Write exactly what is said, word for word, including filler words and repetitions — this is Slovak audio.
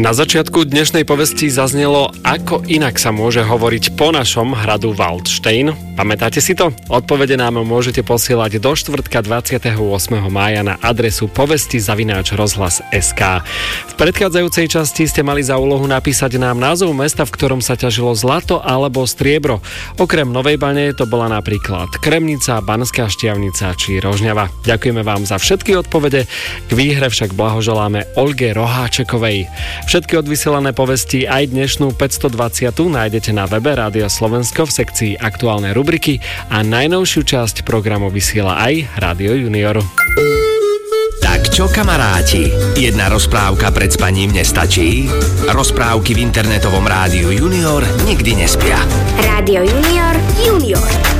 Na začiatku dnešnej povesti zaznelo, ako inak sa môže hovoriť po našom hradu Waldstein. Pamätáte si to? Odpovede nám môžete posielať do štvrtka dvadsiateho ôsmeho mája na adresu povesti zavináč rozhlas bodka es ká. V predchádzajúcej časti ste mali za úlohu napísať nám názov mesta, v ktorom sa ťažilo zlato alebo striebro. Okrem Novej Bane to bola napríklad Kremnica, Banská Štiavnica či Rožňava. Ďakujeme vám za všetky odpovede. K výhre však blahoželáme Olge Roháčekovej. Všetky odvysielané povesti aj dnešnú päťstodvadsatu nájdete na webe Rádia Slovensko v sekcii Aktuálne rubriky a najnovšiu časť programu vysiela aj Rádio Junior. Tak čo, kamaráti? Jedna rozprávka pred spaním nestačí? Rozprávky v internetovom Rádiu Junior nikdy nespia. Rádio Junior Junior.